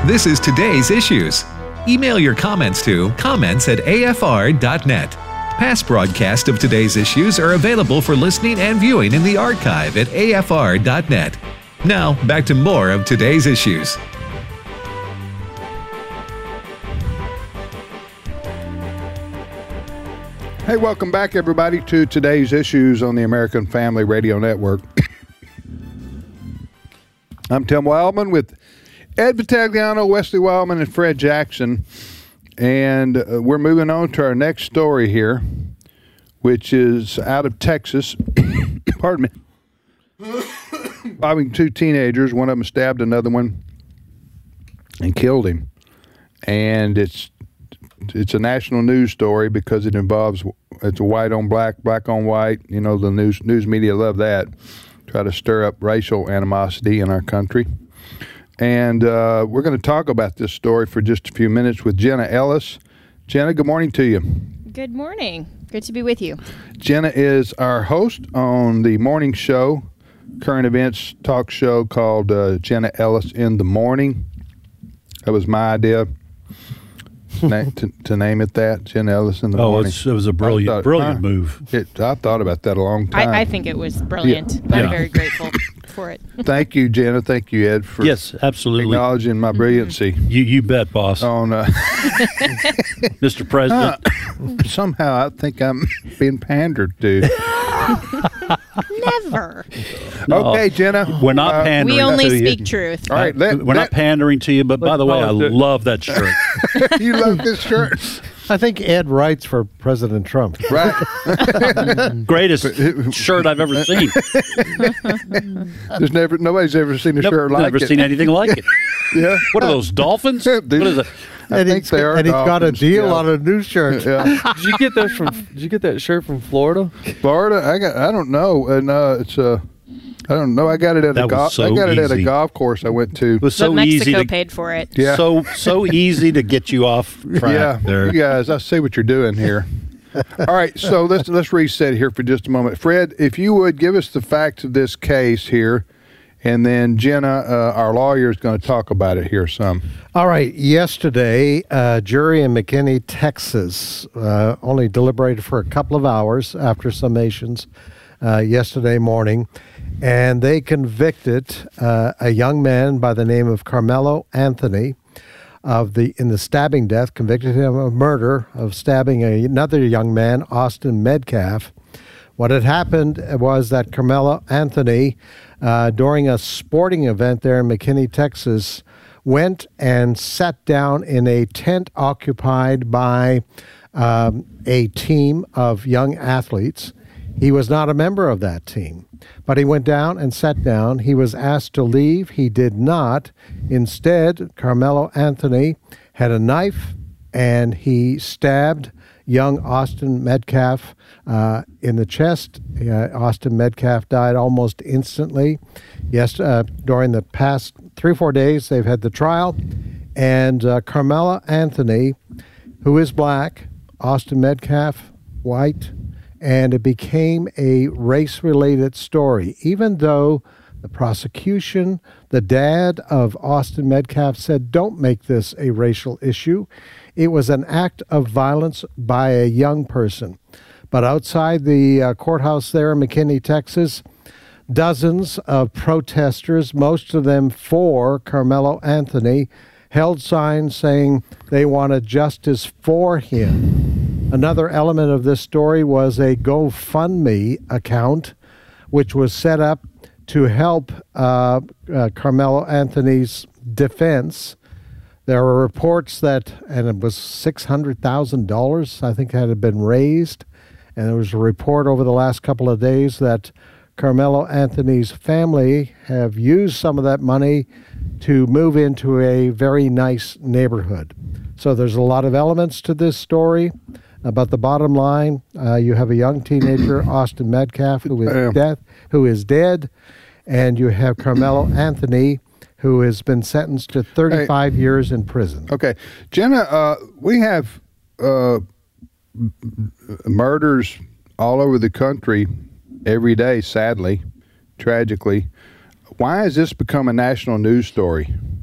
This is Today's Issues. Email your comments to comments@afr.net. Past broadcasts of Today's Issues are available for listening and viewing in the archive at afr.net. Now, back to more of Today's Issues. Hey, welcome back, everybody, to Today's Issues on the American Family Radio Network. I'm Tim Wildman with Ed Vitagliano, Wesley Wildman, and Fred Jackson. And we're moving on to our next story here, which is out of Texas. Pardon me. Involving two teenagers. One of them stabbed another one and killed him. And it's a national news story because it involves, it's a white on black, black on white. You know, the news media love that. Try to stir up racial animosity in our country. And we're going to talk about this story for just a few minutes with Jenna Ellis. Jenna, good morning to you. Good morning. Good to be with you. Jenna is our host on the morning show, current events talk show called Jenna Ellis in the Morning. That was my idea to name it that, Jenna Ellis in the Morning. It was a brilliant move. I thought about that a long time. I think it was brilliant. Yeah. I'm very grateful for it. Thank you, Jenna. Thank you, Ed, for absolutely acknowledging my brilliancy. You bet, boss. Mr. President. Somehow I think I'm being pandered to. Never. Okay, Jenna. We're not pandering. We only to speak you. truth. All right. We're not pandering to you, but by the way, I love that shirt. You love this shirt? I think Ed writes for President Trump. Right. Greatest shirt I've ever seen. Nobody's ever seen a shirt like it. Never seen anything like it. Yeah. What are those, dolphins? What is it? I think they are. And he's got a deal on a new shirt. Yeah. Did you get that shirt from Florida? Florida? I don't know. And it's I don't know. I got it at a golf. I got it at a golf course I went to. It was so Mexico easy to paid for it. Yeah. So easy to get you off track. Yeah. There. You guys, I see what you're doing here. All right. So let's reset here for just a moment. Fred, if you would give us the facts of this case here. And then Jenna, our lawyer, is going to talk about it here some. All right. Yesterday, a jury in McKinney, Texas, only deliberated for a couple of hours after summations yesterday morning. And they convicted a young man by the name of Carmelo Anthony in the stabbing death, convicted him of murder, of stabbing another young man, Austin Metcalf. What had happened was that Carmelo Anthony, during a sporting event there in McKinney, Texas, went and sat down in a tent occupied by a team of young athletes. He was not a member of that team, but he went down and sat down. He was asked to leave. He did not. Instead, Carmelo Anthony had a knife and he stabbed young Austin Metcalf in the chest. Austin Metcalf died almost instantly. Yes, during the past 3 or 4 days, they've had the trial. And Carmelo Anthony, who is black, Austin Metcalf, white, and it became a race-related story. Even though the prosecution, the dad of Austin Metcalf said, don't make this a racial issue. It was an act of violence by a young person. But outside the courthouse there in McKinney, Texas, dozens of protesters, most of them for Carmelo Anthony, held signs saying they wanted justice for him. Another element of this story was a GoFundMe account, which was set up to help Carmelo Anthony's defense. There were reports that, and it was $600,000, I think, had been raised. And there was a report over the last couple of days that Carmelo Anthony's family have used some of that money to move into a very nice neighborhood. So there's a lot of elements to this story. But the bottom line, you have a young teenager, Austin Metcalf, who is dead, and you have Carmelo Anthony, who has been sentenced to 35 years in prison. Okay. Jenna, we have murders all over the country every day, sadly, tragically. Why has this become a national news story?